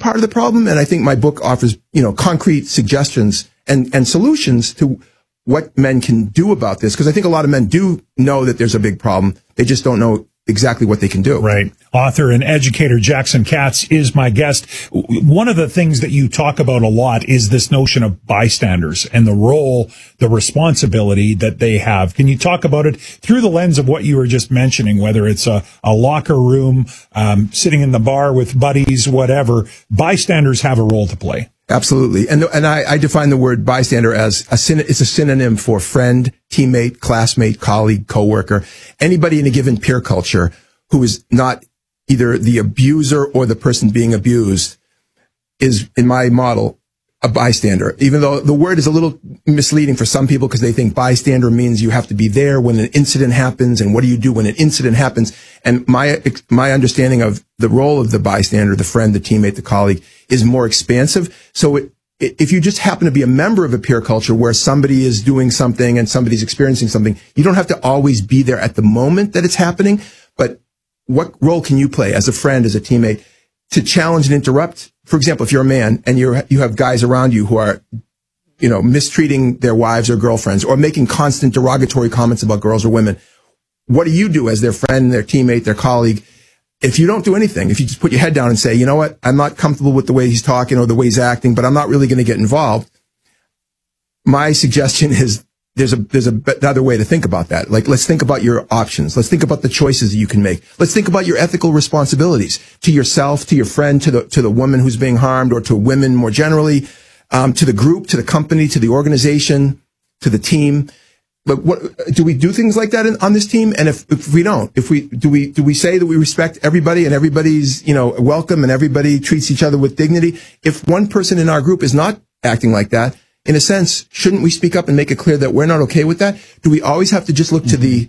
part of the problem. And I think my book offers, concrete suggestions and solutions to what men can do about this. Because I think a lot of men do know that there's a big problem. They just don't know exactly what they can do. Right. Author and educator Jackson Katz is my guest. One of the things that you talk about a lot is this notion of bystanders and the role, the responsibility that they have. Can you talk about it through the lens of what you were just mentioning, whether it's a locker room, sitting in the bar with buddies, whatever? Bystanders have a role to play. Absolutely. And I define the word bystander as it's a synonym for friend, teammate, classmate, colleague, coworker, anybody in a given peer culture who is not either the abuser or the person being abused is, in my model, a bystander. Even though the word is a little misleading for some people because they think bystander means you have to be there when an incident happens, and what do you do when an incident happens? And my understanding of the role of the bystander, the friend, the teammate, the colleague, is more expansive. So if you just happen to be a member of a peer culture where somebody is doing something and somebody's experiencing something, you don't have to always be there at the moment that it's happening. But what role can you play as a friend, as a teammate, to challenge and interrupt? For example, if you're a man and you have guys around you who are, mistreating their wives or girlfriends or making constant derogatory comments about girls or women, what do you do as their friend, their teammate, their colleague? If you don't do anything, if you just put your head down and say, you know what, I'm not comfortable with the way he's talking or the way he's acting, but I'm not really going to get involved. My suggestion is there's another way to think about that. Like, let's think about your options. Let's think about the choices that you can make. Let's think about your ethical responsibilities to yourself, to your friend, to the woman who's being harmed, or to women more generally, to the group, to the company, to the organization, to the team. But what do we do things like that on this team? And if we don't, do we say that we respect everybody and everybody's, welcome and everybody treats each other with dignity? If one person in our group is not acting like that, in a sense, shouldn't we speak up and make it clear that we're not okay with that? Do we always have to just look to the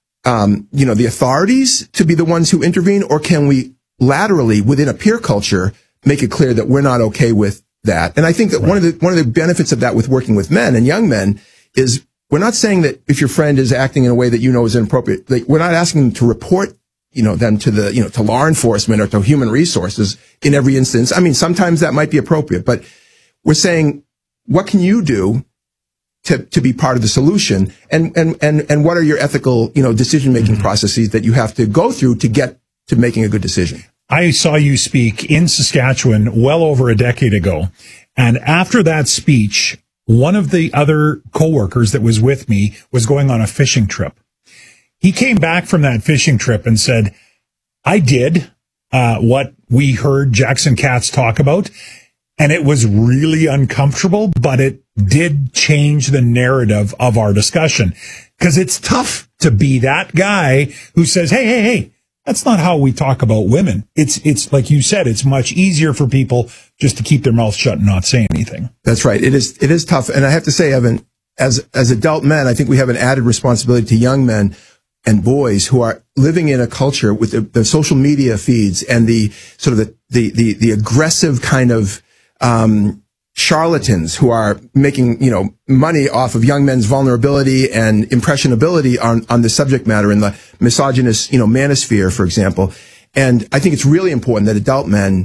authorities to be the ones who intervene, or can we laterally within a peer culture make it clear that we're not okay with that? And I think that one of the benefits of that with working with men and young men is we're not saying that if your friend is acting in a way that is inappropriate, like, we're not asking them to report, them to to law enforcement or to human resources in every instance. I mean, sometimes that might be appropriate, but we're saying, what can you do to be part of the solution? And what are your ethical, decision-making processes that you have to go through to get to making a good decision? I saw you speak in Saskatchewan well over a decade ago. And after that speech, one of the other coworkers that was with me was going on a fishing trip. He came back from that fishing trip and said, I did what we heard Jackson Katz talk about, and it was really uncomfortable, but it did change the narrative of our discussion. Because it's tough to be that guy who says, hey, that's not how we talk about women. It's like you said, it's much easier for people just to keep their mouth shut and not say anything. That's right. It is tough. And I have to say, Evan, as adult men, I think we have an added responsibility to young men and boys who are living in a culture with the social media feeds and the sort of the aggressive kind of charlatans who are making, money off of young men's vulnerability and impressionability on the subject matter in the misogynist, manosphere, for example. And I think it's really important that adult men,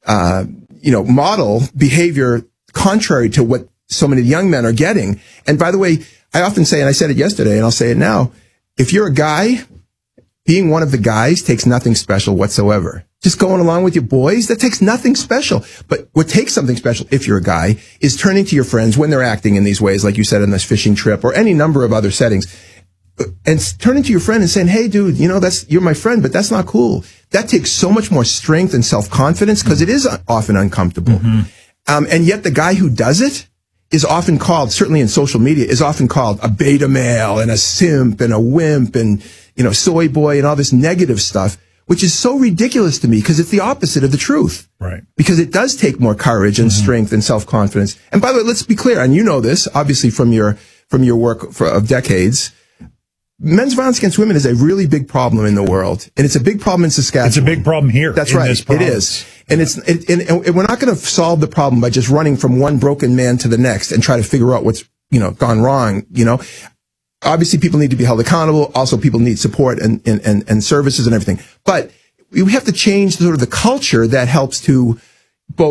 model behavior contrary to what so many young men are getting. And by the way, I often say, and I said it yesterday and I'll say it now, if you're a guy, being one of the guys takes nothing special whatsoever. Just going along with your boys, that takes nothing special. But what takes something special, if you're a guy, is turning to your friends when they're acting in these ways, like you said, on this fishing trip or any number of other settings, and turning to your friend and saying, hey, dude, you're my friend, but that's not cool. That takes so much more strength and self-confidence because it is often uncomfortable. And yet the guy who does it is often called, certainly in social media, is often called a beta male and a simp and a wimp and, soy boy and all this negative stuff, which is so ridiculous to me because it's the opposite of the truth. Right. Because it does take more courage and strength and self-confidence. And by the way, let's be clear, and you know this, obviously from your work of decades, men's violence against women is a really big problem in the world. And it's a big problem in Saskatchewan. It's a big problem here. That's right. It is. And and we're not going to solve the problem by just running from one broken man to the next and try to figure out what's, gone wrong, Obviously, people need to be held accountable. Also, people need support and services and everything. But we have to change sort of the culture that helps to